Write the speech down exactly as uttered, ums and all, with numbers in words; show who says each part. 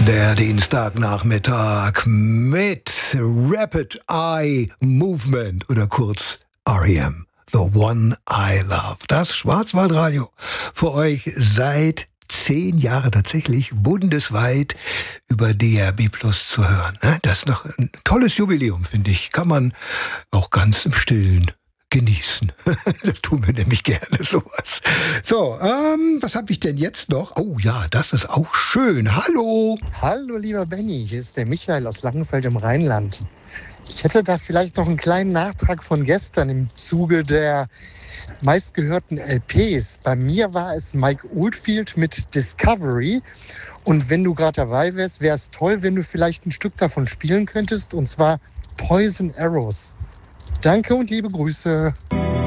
Speaker 1: Der Dienstagnachmittag mit Rapid Eye Movement oder kurz R E M, The One I Love. Das Schwarzwaldradio für euch seit zehn Jahren tatsächlich bundesweit über D R B Plus zu hören. Das ist noch ein tolles Jubiläum, finde ich. Kann man auch ganz im Stillen genießen. Das tun wir nämlich gerne, sowas. So, ähm, was habe ich denn jetzt noch? Oh ja, das ist auch schön. Hallo.
Speaker 2: Hallo, lieber Benny. Hier ist der Michael aus Langenfeld im Rheinland. Ich hätte da vielleicht noch einen kleinen Nachtrag von gestern im Zuge der meistgehörten L Ps. Bei mir war es Mike Oldfield mit Discovery. Und wenn du gerade dabei wärst, wäre es toll, wenn du vielleicht ein Stück davon spielen könntest. Und zwar Poison Arrows. Danke und liebe Grüße.